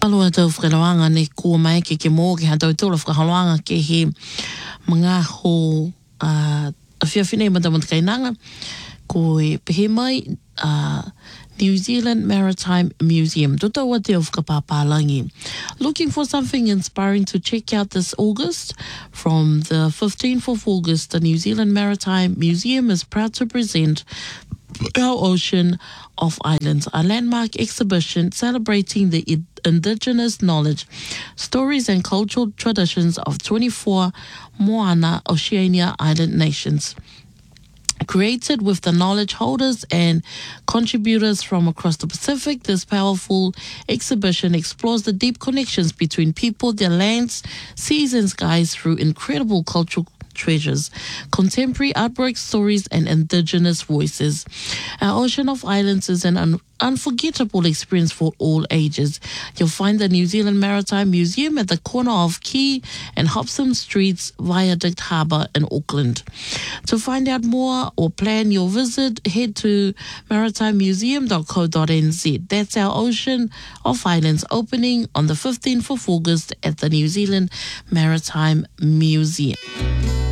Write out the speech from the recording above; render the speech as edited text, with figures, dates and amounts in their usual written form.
Kalua tau whakaloanga ne kua mai ke mō ke hatau tōla whakaloanga ke he mga ho a whiawhine matamata kainanga ko e pehe mai New Zealand Maritime Museum. Tota wa te o whakapāpālangi. Looking for something inspiring to check out this August? From the 15th of August, the New Zealand Maritime Museum is proud to present Our Ocean of Islands, a landmark exhibition celebrating the indigenous knowledge, stories and cultural traditions of 24 Moana Oceania island nations. Created with the knowledge holders and contributors from across the Pacific, this powerful exhibition explores the deep connections between people, their lands, seas and skies through incredible cultural treasures, contemporary artwork, stories and indigenous voices. Our Ocean of Islands is an unforgettable experience for all ages. You'll find the New Zealand Maritime Museum at the corner of Quay and Hobson Streets, Viaduct Harbour in Auckland. To find out more or plan your visit, head to maritimemuseum.co.nz. That's Our Ocean of Islands, opening on the 15th of August at the New Zealand Maritime Museum.